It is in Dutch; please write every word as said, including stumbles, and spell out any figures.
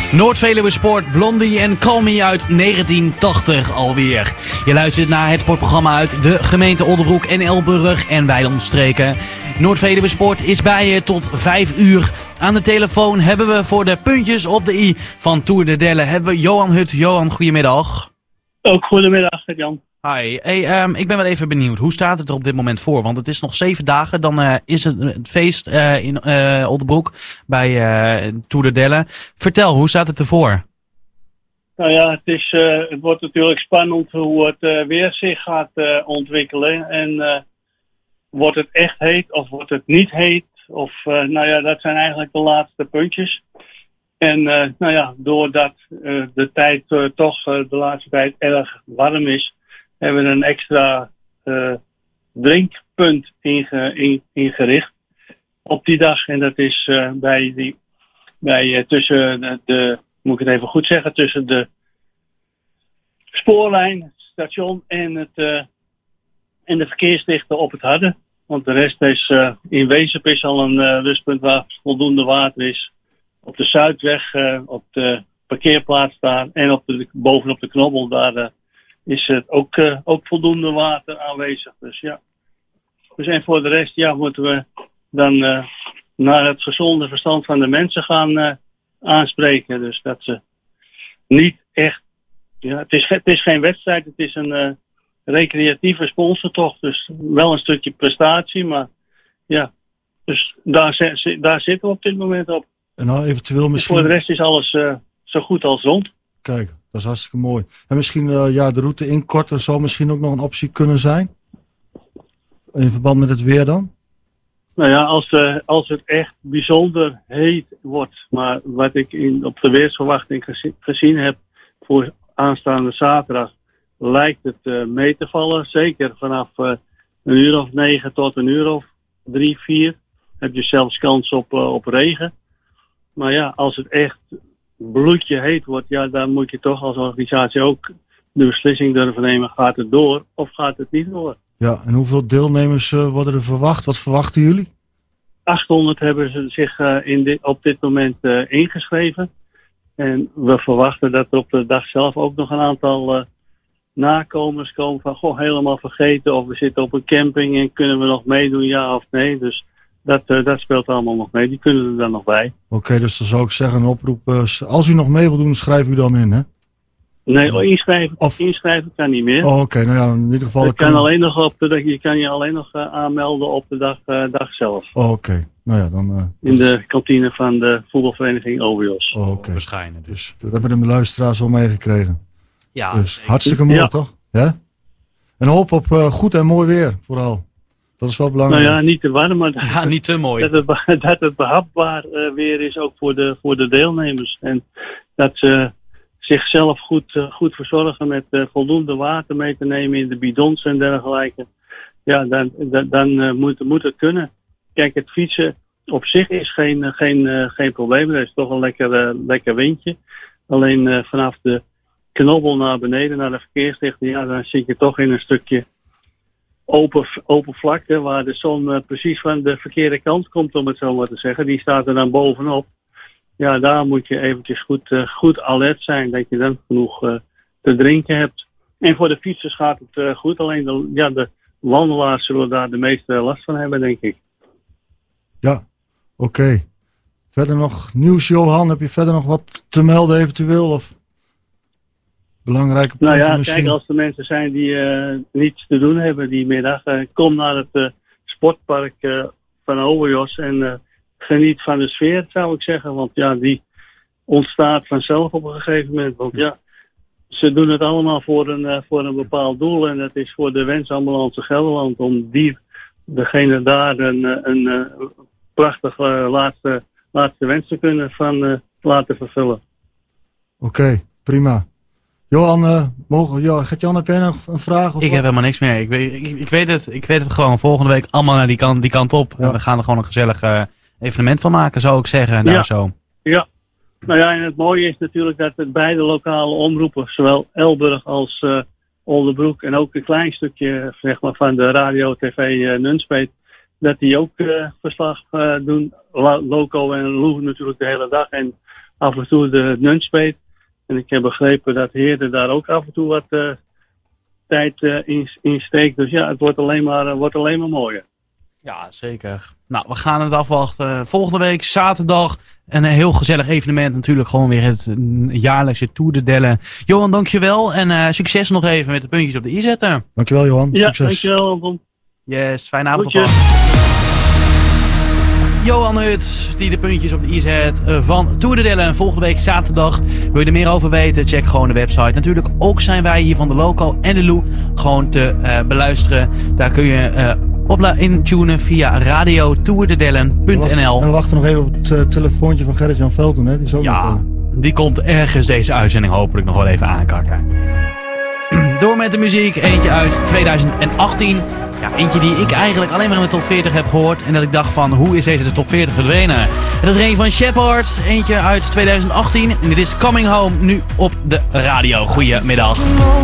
Noord-Veluwe Sport, Blondie en Call Me uit negentien tachtig alweer. Je luistert naar het sportprogramma uit de gemeente Oldebroek en Elburg en wij omstreken. Noord-Veluwe Sport is bij je tot vijf uur. Aan de telefoon hebben we voor de puntjes op de i van Tour de Delle hebben we Johan Hut. Johan, goedemiddag. Ook goedemiddag, Jan. Hi, hey, um, ik ben wel even benieuwd. Hoe staat het er op dit moment voor? Want het is nog zeven dagen, dan uh, is het het feest uh, in uh, Oldebroek bij uh, Tour de Delle. Vertel, hoe staat het ervoor? Nou ja, het, is, uh, het wordt natuurlijk spannend hoe het uh, weer zich gaat uh, ontwikkelen. En uh, wordt het echt heet of wordt het niet heet? Of, uh, nou ja, dat zijn eigenlijk de laatste puntjes. En uh, nou ja, doordat uh, de tijd uh, toch uh, de laatste tijd erg warm is, hebben we een extra uh, drinkpunt inge, in, ingericht op die dag. En dat is uh, bij die, bij uh, tussen de, de, moet ik het even goed zeggen, tussen de spoorlijn, het station en, het, uh, en de verkeerslichten op het Harde. Want de rest is uh, in Wezep is al een uh, rustpunt waar voldoende water is. Op de Zuidweg, uh, op de parkeerplaats daar en op de, bovenop de knobbel daar uh, is het ook, uh, ook voldoende water aanwezig. Dus ja. Dus en voor de rest ja, moeten we dan uh, naar het gezonde verstand van de mensen gaan uh, aanspreken. Dus dat ze niet echt, ja, het is, het is geen wedstrijd, het is een uh, recreatieve sponsortocht. Dus wel een stukje prestatie, maar ja, dus daar, daar zitten we op dit moment op. En nou eventueel misschien... En voor de rest is alles uh, zo goed als rond. Kijk, dat is hartstikke mooi. En misschien uh, ja, de route inkorten zou misschien ook nog een optie kunnen zijn? In verband met het weer dan? Nou ja, als, uh, als het echt bijzonder heet wordt. Maar wat ik in, op de weersverwachting gezien, gezien heb voor aanstaande zaterdag, lijkt het uh, mee te vallen. Zeker vanaf uh, een uur of negen tot een uur of drie, vier heb je zelfs kans op, uh, op regen. Maar ja, als het echt bloedje heet wordt, ja, dan moet je toch als organisatie ook de beslissing durven nemen. Gaat het door of gaat het niet door? Ja, en hoeveel deelnemers uh, worden er verwacht? Wat verwachten jullie? achthonderd hebben ze zich uh, in dit, op dit moment uh, ingeschreven. En we verwachten dat er op de dag zelf ook nog een aantal uh, nakomers komen van, goh, helemaal vergeten. Of we zitten op een camping en kunnen we nog meedoen, ja of nee. Dus dat, uh, dat speelt allemaal nog mee. Die kunnen er dan nog bij. Oké, okay, dus dan zou ik zeggen, een oproep. Uh, als u nog mee wil doen, schrijf u dan in, hè? Nee, inschrijven, of... inschrijven kan niet meer. Oh, oké, okay. Nou ja, in ieder geval... Je kan, kan... alleen nog op de, je kan je alleen nog uh, aanmelden op de dag, uh, dag zelf. Oh, oké. Okay. Nou ja, dan... Uh, in de kantine van de voetbalvereniging Ovios. Oh, oké. Okay. Waarschijnlijk dus. Dat hebben de luisteraars al meegekregen. Ja. Dus hartstikke mooi, ja. Toch? Ja? En hoop op uh, goed en mooi weer, vooral. Dat is wel belangrijk. Nou ja, niet te warm, maar dat, ja, niet te mooi. Dat het, dat het behapbaar uh, weer is ook voor de, voor de deelnemers. En dat ze zichzelf goed, uh, goed verzorgen met uh, voldoende water mee te nemen in de bidons en dergelijke. Ja, dan, dan, dan uh, moet, moet het kunnen. Kijk, het fietsen op zich is geen, uh, geen, uh, geen probleem. Er is toch een lekker, uh, lekker windje. Alleen uh, vanaf de knobbel naar beneden, naar de verkeerslichten, ja, dan zit je toch in een stukje open, open vlakte waar de zon uh, precies van de verkeerde kant komt, om het zo maar te zeggen. Die staat er dan bovenop. Ja, daar moet je eventjes goed, uh, goed alert zijn, dat je dan genoeg uh, te drinken hebt. En voor de fietsers gaat het uh, goed, alleen de, ja, de wandelaars zullen daar de meeste last van hebben, denk ik. Ja, oké. Okay. Verder nog nieuws, Johan? Heb je verder nog wat te melden eventueel? Of belangrijke punten nou ja, misschien? Kijk, als er mensen zijn die uh, niets te doen hebben die middag, uh, kom naar het uh, sportpark uh, van Overjos en uh, geniet van de sfeer, zou ik zeggen. Want ja, die ontstaat vanzelf op een gegeven moment. Want ja, ze doen het allemaal voor een, uh, voor een bepaald doel. En dat is voor de Wensambulance Gelderland. Om die, degene daar een, een, een prachtige uh, laatste, laatste wens te kunnen van uh, laten vervullen. Oké, okay, prima. Johan, uh, mogen, ja, Gert-Jan, heb jij nog een vraag? Of ik wat? heb helemaal niks meer. Ik weet, ik, ik, weet het, ik weet het gewoon. Volgende week allemaal naar die kant, die kant op. Ja. En we gaan er gewoon een gezellig uh, evenement van maken, zou ik zeggen. Nou, ja. Zo. Ja. Nou ja, en het mooie is natuurlijk dat het beide lokale omroepen, zowel Elburg als uh, Oldebroek en ook een klein stukje zeg maar, van de radio-tv uh, Nunspeet, dat die ook uh, verslag uh, doen. Loco en Lou natuurlijk de hele dag. En af en toe de Nunspeet. En ik heb begrepen dat Heerde daar ook af en toe wat uh, tijd uh, in, in steekt. Dus ja, het wordt alleen maar, uh, wordt alleen maar mooier. Ja, zeker. Nou, we gaan het afwachten. Volgende week, zaterdag, een heel gezellig evenement. Natuurlijk gewoon weer het jaarlijkse Tour de Dellen. Johan, dankjewel. En uh, succes nog even met de puntjes op de i zetten. Dankjewel, Johan. Ja, succes. Dankjewel, Anton. Yes, fijne avond. Goedje. Johan Hut, die de puntjes op de i zet van Tour de Dellen. Volgende week zaterdag. Wil je er meer over weten? Check gewoon de website. Natuurlijk ook zijn wij hier van de Loco en de Lou gewoon te uh, beluisteren. Daar kun je uh, op intunen via radio tourdedellen punt n l. En we wachten nog even op het uh, telefoontje van Gerrit-Jan Veldhoen. Hè? Die is ook ja, nog, uh... die komt ergens deze uitzending hopelijk nog wel even aankakken. Door met de muziek. Eentje uit tweeduizend achttien. Ja, eentje die ik eigenlijk alleen maar in de top veertig heb gehoord. En dat ik dacht van, hoe is deze de top veertig verdwenen? Het is er een van Shepard. Eentje uit tweeduizend achttien. En dit is Coming Home nu op de radio. Goedemiddag.